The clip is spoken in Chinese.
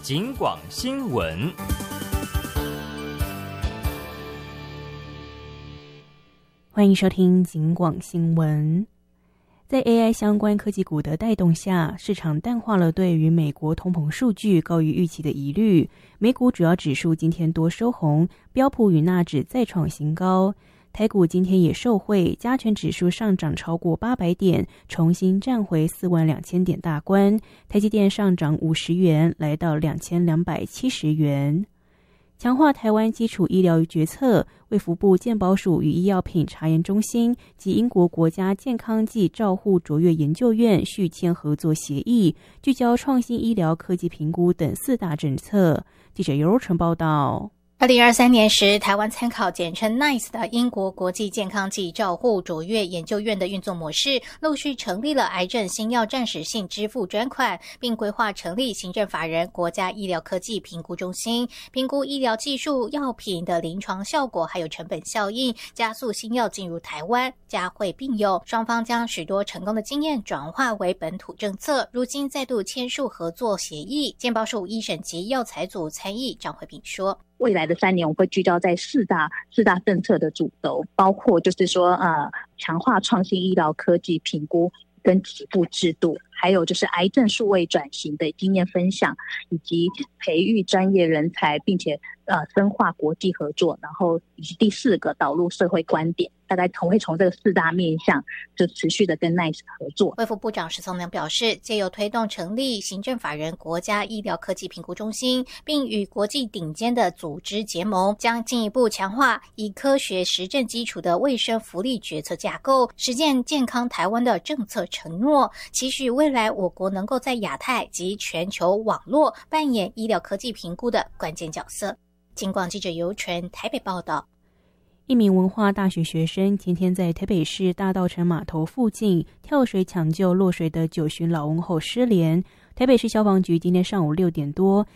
警广新闻。 欢迎收听警广新闻。在 AI 相关科技股的带动下，市场淡化了对于美国通膨数据高于预期的疑虑。美股主要指数今天多收红，标普与纳指再创新高。台股今天也受惠，加权指数上涨超过800点，重新站回42000点大关。台积电上涨50元，来到2270元。强化台湾基础医疗决策，卫福部健保署与医药品查验中心及英国国家健康暨照护卓越研究院续签合作协议，聚焦创新医疗科技评估等4大政策。记者尤若纯报道。 2023年时，台湾参考简称 NICE 的英国国际健康暨照护卓越研究院的运作模式，陆续成立了癌症新药暂时性支付专款，并规划成立行政法人国家医疗科技评估中心，评估医疗技术、药品的临床效果还有成本效应，加速新药进入台湾，加惠并用。双方将许多成功的经验转化为本土政策，如今再度签署合作协议。健保署医审及药材组参议张惠萍说， 未来的3年，我们会聚焦在四大政策的主轴，包括就是说，强化创新医疗科技评估跟给付制度，还有就是癌症数位转型的经验分享，以及培育专业人才，并且深化国际合作，然后以及第4个导入社会观点，大概会从这个4大面向就持续的跟 NICE 合作。 卫福部长石聪良表示，藉由推动成立行政法人国家医疗科技评估中心，并与国际顶尖的组织结盟，将进一步强化以科学实证基础的卫生福利决策架构，实践健康台湾的政策承诺，期许未来我国能够在亚太及全球网络扮演医疗科技评估的关键角色。警广记者尤纯台北报道。 一名文化大学学生前天在台北市大稻埕码头附近跳水抢救落水的90旬老翁后失联。台北市消防局今天上午6点多